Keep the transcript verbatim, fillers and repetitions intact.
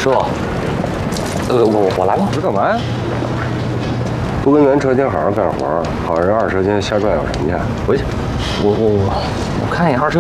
师傅，呃，我我来吧。 这干嘛呀？不跟原车间好好干活，好让人二车间瞎转悠什么去？回去。 我我我我看一眼二车